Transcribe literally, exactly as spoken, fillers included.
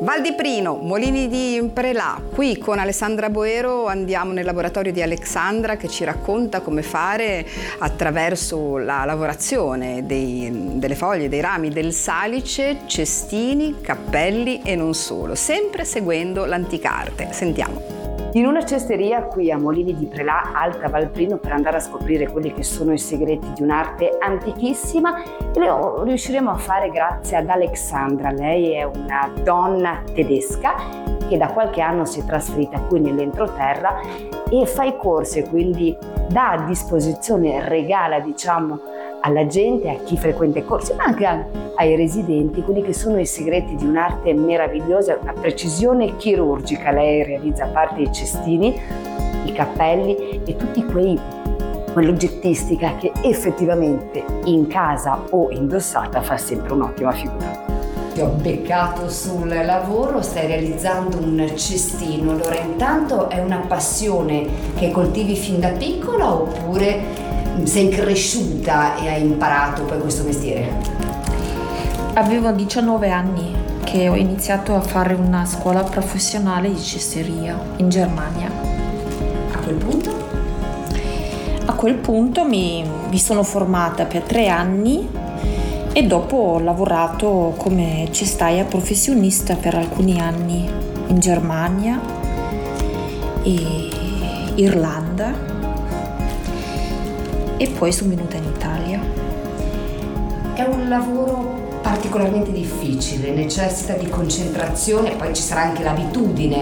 Val di Prino, Molini di Prelà. Qui con Alessandra Boero andiamo nel laboratorio di Alexandra che ci racconta come fare attraverso la lavorazione dei, delle foglie, dei rami del salice, cestini, cappelli e non solo, sempre seguendo l'anticarte. Sentiamo. In una cesteria qui a Molini di Prelà, Alta Val Prino, per andare a scoprire quelli che sono i segreti di un'arte antichissima, e lo riusciremo a fare grazie ad Alexandra. Lei è una donna tedesca che da qualche anno si è trasferita qui nell'entroterra e fa i corsi, quindi dà a disposizione, regala diciamo alla gente, a chi frequenta i corsi, ma anche ai residenti, quelli che sono i segreti di un'arte meravigliosa, una precisione chirurgica. Lei realizza a parte i cestini, i cappelli e tutti quei quell'oggettistica che effettivamente in casa o indossata fa sempre un'ottima figura. Ti ho beccato sul lavoro, stai realizzando un cestino. Allora, intanto è una passione che coltivi fin da piccola oppure sei cresciuta e hai imparato poi questo mestiere? Avevo diciannove anni che ho iniziato a fare una scuola professionale di cesteria in Germania. A quel punto? A quel punto mi, mi sono formata per tre anni e dopo ho lavorato come cestaia professionista per alcuni anni in Germania e Irlanda. E poi sono venuta in Italia. È un lavoro particolarmente difficile, necessita di concentrazione, poi ci sarà anche l'abitudine